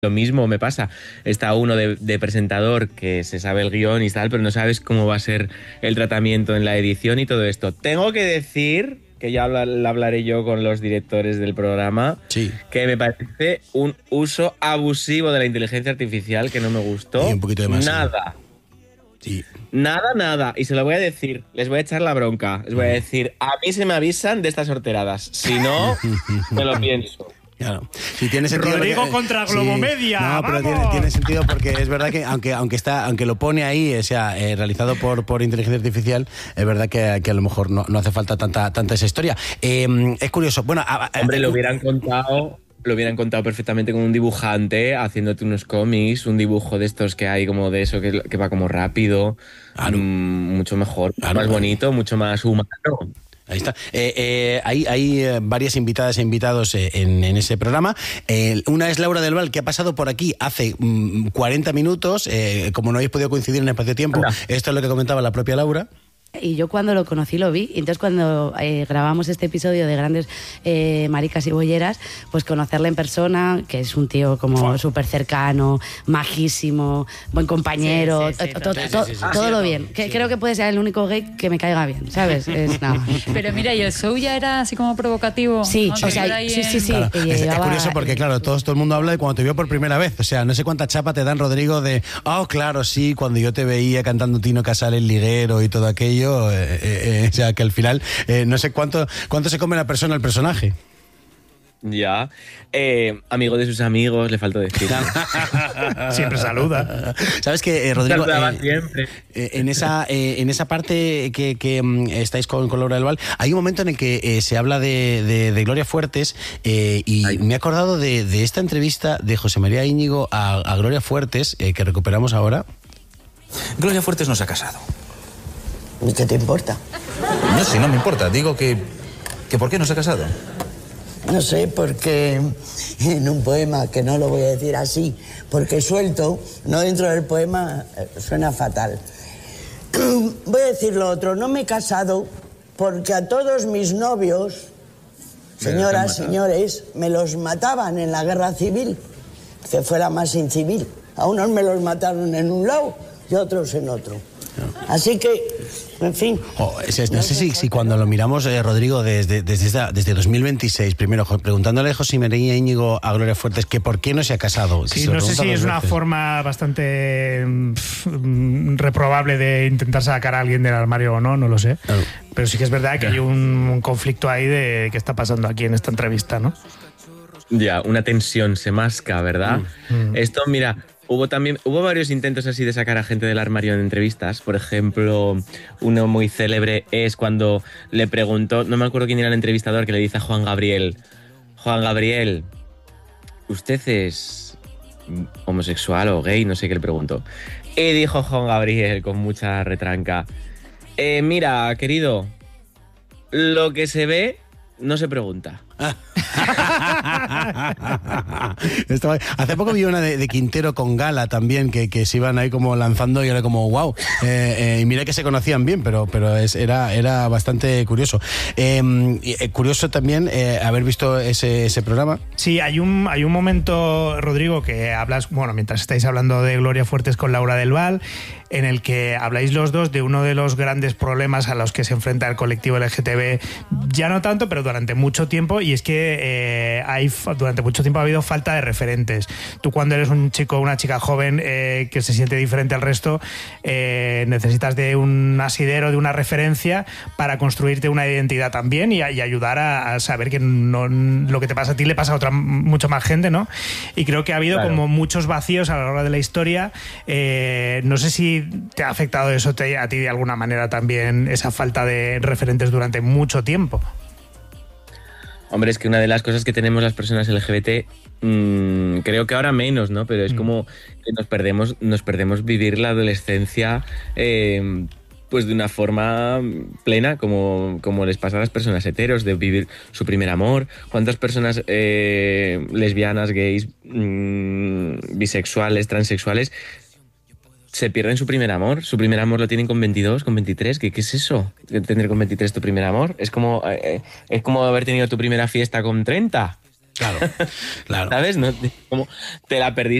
lo mismo me pasa. Está uno de presentador que se sabe el guión y tal, pero no sabes cómo va a ser el tratamiento en la edición y todo esto. Tengo que decir, que ya hablaré yo con los directores del programa, sí, que me parece un uso abusivo de la inteligencia artificial que no me gustó. Y un poquito de más. Nada. Sí. Nada. Y se lo voy a decir. Les voy a echar la bronca. Les voy a decir, a mí se me avisan de estas horteradas. Si no, me lo pienso. Claro. Sí, tiene sentido Rodrigo porque, contra Globomedia. No, pero tiene sentido porque es verdad que aunque lo pone ahí, o sea, realizado por inteligencia artificial, es verdad que a lo mejor no hace falta tanta esa historia. Es curioso. Bueno, hombre, lo hubieran contado perfectamente con un dibujante haciéndote unos cómics, un dibujo de estos que hay como de eso que va como rápido, mucho mejor, más bonito, mucho más humano. Ahí está. Hay varias invitadas e invitados en ese programa. Una es Laura del Val, que ha pasado por aquí hace 40 minutos. Como no habéis podido coincidir en espacio-tiempo, esto es lo que comentaba la propia Laura. Y yo cuando lo conocí lo vi, y entonces cuando grabamos este episodio de Grandes Maricas y Bolleras, pues conocerle en persona, que es un tío como súper cercano, majísimo, buen compañero, todo lo bien. Creo que puede ser el único gay que me caiga bien, ¿sabes? Nada. Pero mira, ¿y el show ya era así como provocativo? Sí, o sea, sí. Claro, es curioso porque, claro, todo el mundo habla de cuando te vio por primera vez. O sea, no sé cuánta chapa te dan, Rodrigo, de, claro, sí, cuando yo te veía cantando Tino Casal, El Liguero y todo aquello. O sea, que al final no sé cuánto se come la persona al personaje. Ya. Amigo de sus amigos, le faltó decir. Siempre saluda. ¿Sabes que Rodrigo? Siempre. En esa parte que estáis con Laura del Val, hay un momento en el que se habla de Gloria Fuertes y me he acordado de esta entrevista de José María Íñigo a Gloria Fuertes, que recuperamos ahora. Gloria Fuertes no se ha casado. ¿Y qué te importa? No, sí, no me importa. Digo que ¿por qué no se ha casado? No sé, porque en un poema, que no lo voy a decir así, porque suelto, no dentro del poema, suena fatal. Voy a decir lo otro, no me he casado porque a todos mis novios, señoras, señores, me los mataban en la guerra civil, que fue la más incivil. A unos me los mataron en un lado y a otros en otro. Así que, en fin. No sé si cuando lo miramos, Rodrigo, desde 2026, primero preguntándole a José María Íñigo a Gloria Fuertes que por qué no se ha casado. Sí, no sé si es una forma bastante reprobable de intentar sacar a alguien del armario o no lo sé. Claro. Pero sí que es verdad que hay un conflicto ahí de qué está pasando aquí en esta entrevista, ¿no? Ya, una tensión se masca, ¿verdad? Esto, mira... Hubo varios intentos así de sacar a gente del armario en entrevistas. Por ejemplo, uno muy célebre es cuando le preguntó, no me acuerdo quién era el entrevistador, que le dice a Juan Gabriel, ¿usted es homosexual o gay? No sé qué le preguntó. Y dijo Juan Gabriel con mucha retranca, mira, querido, lo que se ve no se pregunta. Hace poco vi una de Quintero con Gala también, que se iban ahí como lanzando y era como wow. Y mira que se conocían bien, pero era bastante curioso. Curioso también haber visto ese programa. Sí, hay un momento, Rodrigo, que hablas, mientras estáis hablando de Gloria Fuertes con Laura del Val, en el que habláis los dos de uno de los grandes problemas a los que se enfrenta el colectivo LGTB, ya no tanto, pero durante mucho tiempo, y es que durante mucho tiempo ha habido falta de referentes. Tú, cuando eres un chico o una chica joven que se siente diferente al resto, necesitas de un asidero, de una referencia para construirte una identidad también y ayudar a saber que lo que te pasa a ti le pasa a mucha más gente, ¿no? Y creo que ha habido como muchos vacíos a lo largo de la historia. No sé si te ha afectado eso a ti de alguna manera también, esa falta de referentes durante mucho tiempo. Hombre, es que una de las cosas que tenemos las personas LGBT, creo que ahora menos, ¿no? Pero es como que nos perdemos vivir la adolescencia pues de una forma plena, como les pasa a las personas heteros, de vivir su primer amor. ¿Cuántas personas lesbianas, gays, bisexuales, transexuales se pierden su primer amor? Su primer amor lo tienen con 22, con 23. ¿Qué es eso? ¿Tener con 23 tu primer amor? Es como haber tenido tu primera fiesta con 30. Claro, claro. ¿Sabes? No, como te la perdiste